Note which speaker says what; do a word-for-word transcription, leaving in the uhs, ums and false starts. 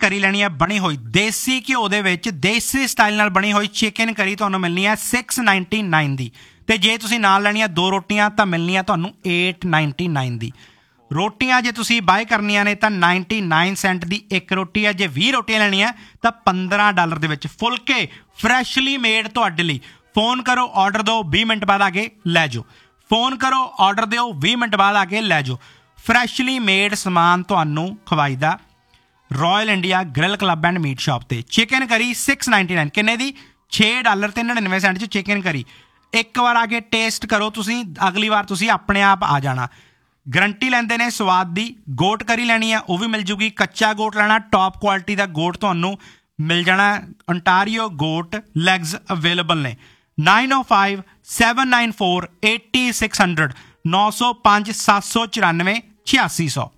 Speaker 1: ਕਰੀ ਲੈਣੀ ਹੈ ਬਣੀ ਹੋਈ ਦੇਸੀ ਘਿਓ ਦੇ ਵਿੱਚ, ਦੇਸੀ ਸਟਾਈਲ ਨਾਲ ਬਣੀ ਹੋਈ ਚਿਕਨ ਕਰੀ ਤੁਹਾਨੂੰ ਮਿਲਣੀ ਹੈ ਸਿਕਸ ਨਾਈਨਟੀ ਨਾਈਨ ਦੀ। ਅਤੇ ਜੇ ਤੁਸੀਂ ਨਾਲ ਲੈਣੀਆਂ ਦੋ ਰੋਟੀਆਂ ਤਾਂ ਮਿਲਣੀਆਂ ਤੁਹਾਨੂੰ ਏਟ ਨਾਈਨਟੀ ਨਾਈਨ ਦੀ। ਰੋਟੀਆਂ ਜੇ ਤੁਸੀਂ ਬਾਏ ਕਰਨੀਆਂ ਨੇ ਤਾਂ ਨਾਈਨਟੀ ਨਾਈਨ ਸੈਂਟ ਦੀ ਇੱਕ ਰੋਟੀ ਹੈ। ਜੇ ਵੀਹ ਰੋਟੀਆਂ ਲੈਣੀਆਂ ਤਾਂ ਪੰਦਰਾਂ ਡਾਲਰ ਦੇ ਵਿੱਚ ਫੁਲਕੇ ਫਰੈਸ਼ਲੀ ਮੇਡ ਤੁਹਾਡੇ ਲਈ। ਫ਼ੋਨ ਕਰੋ, ਆਰਡਰ ਦਿਓ, ਵੀਹ ਮਿੰਟ ਬਾਅਦ ਆ ਕੇ ਲੈ ਜਾਓ। ਫ਼ੋਨ ਕਰੋ, ਆਰਡਰ ਦਿਓ, ਵੀਹ ਮਿੰਟ ਬਾਅਦ ਆ ਕੇ ਲੈ ਜਾਓ। ਫਰੈਸ਼ਲੀ ਮੇਡ ਸਮਾਨ ਤੁਹਾਨੂੰ ਖਵਾਈਦਾ royal India grill club and meat shop 'ਤੇ। ਚਿਕਨ ਕਰੀ ਸਿਕਸ ਨਾਈਨਟੀ ਨਾਈਨ ਕਿੰਨੇ ਦੀ? ਛੇ ਡਾਲਰ ਅਤੇ ਨੜਿਨਵੇਂ ਸੈਂਟ 'ਚ ਚਿਕਨ ਕਰੀ। ਇੱਕ ਵਾਰ ਆ ਕੇ ਟੇਸਟ ਕਰੋ ਤੁਸੀਂ, ਅਗਲੀ ਵਾਰ ਤੁਸੀਂ ਆਪਣੇ ਆਪ ਆ ਜਾਣਾ। ਗਰੰਟੀ ਲੈਂਦੇ ਨੇ ਸਵਾਦ ਦੀ। ਗੋਟ ਕਰੀ ਲੈਣੀ ਆ ਉਹ ਵੀ ਮਿਲ ਜੂਗੀ। ਕੱਚਾ ਗੋਟ ਲੈਣਾ, ਟੌਪ ਕੁਆਲਿਟੀ ਦਾ ਗੋਟ ਤੁਹਾਨੂੰ ਮਿਲ ਜਾਣਾ। ontario ਗੋਟ ਲੈਗਸ ਅਵੇਲੇਬਲ ਨੇ। ਨਾਈਨ ਓ five seven nine four eighty six hundred ਨੌ ਸੌ ਪੰਜ ਸੱਤ ਸੌ ਚੁਰਾਨਵੇਂ ਛਿਆਸੀ ਸੌ।